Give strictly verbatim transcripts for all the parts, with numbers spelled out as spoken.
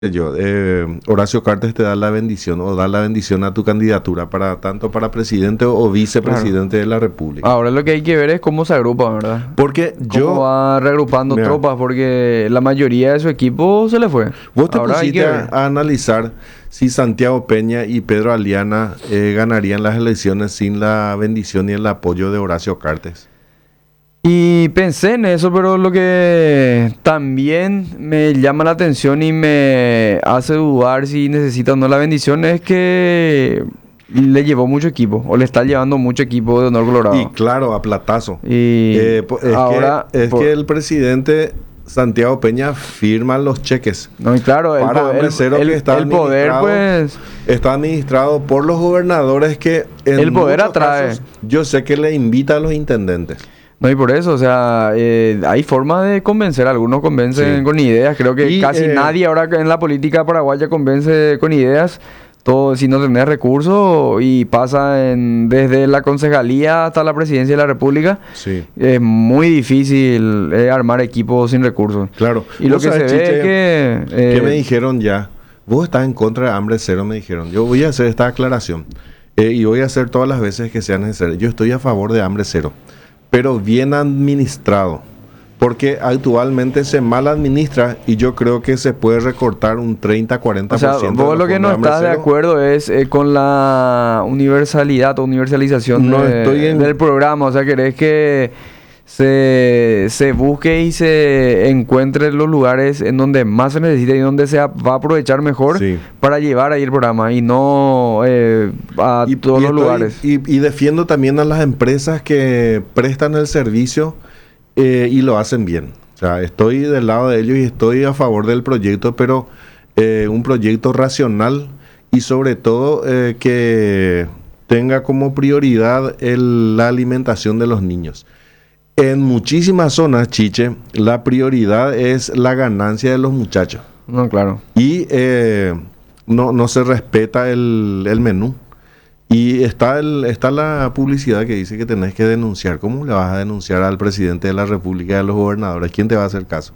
yo, eh, Horacio Cartes te da la bendición o da la bendición a tu candidatura para tanto para presidente o vicepresidente de la República. Ahora lo que hay que ver es cómo se agrupa, ¿verdad? Porque Cómo yo... va reagrupando Mira, tropas, porque la mayoría de su equipo se le fue. vos te Ahora hay pusiste que a, ver. a analizar si Santiago Peña y Pedro Aliana eh, ganarían las elecciones sin la bendición y el apoyo de Horacio Cartes. Y pensé en eso, pero lo que también me llama la atención y me hace dudar si necesita o no la bendición es que le llevó mucho equipo, o le está llevando mucho equipo de Honor Colorado. Y claro, a platazo. Y Eh, po- es ahora, que, es por- que el presidente Santiago Peña firma los cheques. no, y claro, el, Para po- Hambre el- Cero, el- que está el poder, administrado- pues, Está administrado por los gobernadores que en El poder muchos atrae. casos, yo sé que le invita a los intendentes. no, y por eso, o sea, eh, hay formas de convencer, algunos convencen Sí. con ideas, creo que Y, casi eh, nadie ahora en la política paraguaya convence con ideas, todo si no tenés recursos y pasa en, desde la concejalía hasta la presidencia de la República, Sí, es muy difícil eh, armar equipos sin recursos. claro. Y lo Vos que se sabés, ve Chiche, es que... eh, que me dijeron ya, vos estás en contra de Hambre Cero, me dijeron. Yo voy a hacer esta aclaración eh, y voy a hacer todas las veces que sea necesario. Yo estoy a favor de Hambre Cero, pero bien administrado, porque actualmente se mal administra y yo creo que se puede recortar un treinta cuarenta O por ciento. sea, de vos los lo que fondos no Hambre estás de Cero. acuerdo es eh, con la universalidad o universalización No de- estoy en- del programa. O sea, querés que se, se busque y se encuentre los lugares en donde más se necesita y donde se a- va a aprovechar mejor Sí. para llevar ahí el programa y no eh, a Y- todos y los estoy- lugares. Y, y defiendo también a las empresas que prestan el servicio eh, y lo hacen bien. O sea, estoy del lado de ellos y estoy a favor del proyecto, pero eh, un proyecto racional y sobre todo eh, que tenga como prioridad el- la alimentación de los niños. En muchísimas zonas, Chiche, la prioridad es la ganancia de los muchachos. No, claro. Y eh, no, no se respeta el, el menú. Y está, el, está la publicidad que dice que tenés que denunciar. ¿Cómo le vas a denunciar al presidente de la República y a los gobernadores? ¿Quién te va a hacer caso?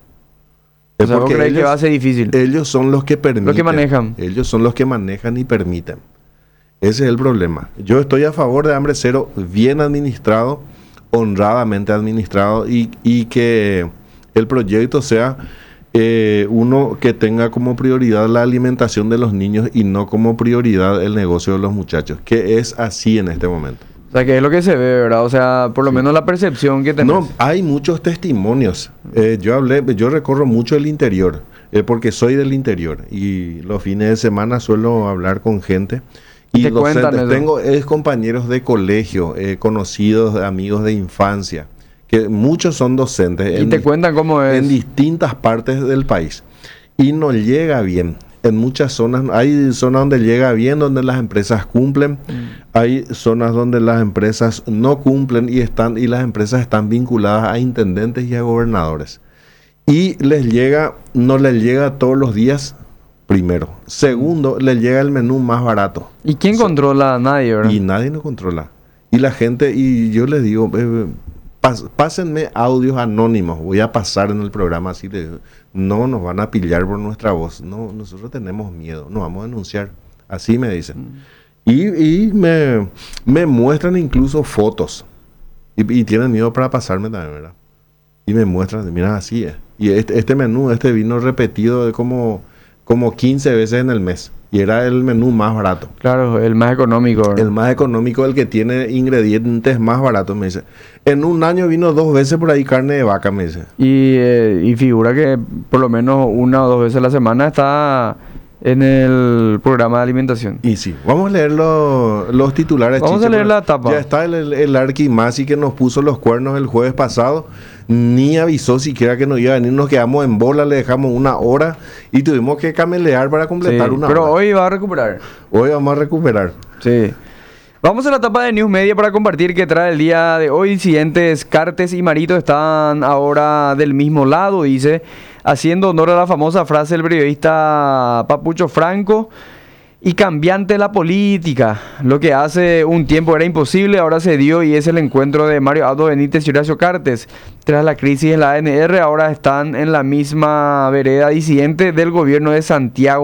O Es sea, ¿vos porque crees que ellos, va a ser difícil? ellos son los que permiten. Los que manejan. Ellos son los que manejan y permiten. Ese es el problema. Yo estoy a favor de Hambre Cero, bien administrado, honradamente administrado y, y que el proyecto sea eh, uno que tenga como prioridad la alimentación de los niños y no como prioridad el negocio de los muchachos, que es así en este momento. O sea, que es lo que se ve, ¿verdad? O sea, por lo menos la percepción que tenés. No, hay muchos testimonios. Eh, yo hablé, yo recorro mucho el interior, eh, porque soy del interior y los fines de semana suelo hablar con gente. Y Y te cuentan docentes, eso. tengo es compañeros de colegio, eh, conocidos, amigos de infancia, que muchos son docentes y en, te dis- cuentan cómo es. en distintas partes del país. Y no llega bien. En muchas zonas, hay zonas donde llega bien, donde las empresas cumplen. Mm. Hay zonas donde las empresas no cumplen y están y las empresas están vinculadas a intendentes y a gobernadores. Y les llega, no les llega todos los días, primero. Segundo, les llega el menú más barato. ¿Y quién So- controla? Nadie, ¿verdad? Y nadie lo controla. Y la gente, y yo les digo, eh, pas- pásenme audios anónimos, voy a pasar en el programa así, de, no nos van a pillar por nuestra voz, no, nosotros tenemos miedo, nos vamos a denunciar, así me dicen. Y, y me, me muestran incluso fotos, y, y tienen miedo para pasarme también, ¿verdad? Y me muestran, mira, así es. Y este, este menú, este vino repetido de como, como quince veces en el mes, y era el menú más barato. Claro, el más económico, ¿verdad? El más económico, el que tiene ingredientes más baratos, me dice. En un año vino dos veces por ahí carne de vaca, me dice. Y, eh, y figura que por lo menos una o dos veces a la semana está en el programa de alimentación. Y sí, vamos a leer lo- los titulares. Vamos Chiche, a leer pero la tapa. Ya está el, el, el Arquimasi que nos puso los cuernos el jueves pasado. Ni avisó siquiera que nos iba a venir. Nos quedamos en bola, le dejamos una hora y tuvimos que camelear para completar Sí, una pero hora. hoy va a recuperar. Hoy vamos a recuperar. Sí. Vamos a la etapa de News Media para compartir que trae el día de hoy. Siguientes, Cartes y Marito están ahora del mismo lado, dice, haciendo honor a la famosa frase del periodista Papucho Franco. y cambiante la política. Lo que hace un tiempo era imposible, ahora se dio y es el encuentro de Mario Abdo Benítez y Horacio Cartes. Tras la crisis en la A N R, ahora están en la misma vereda disidente del gobierno de Santiago.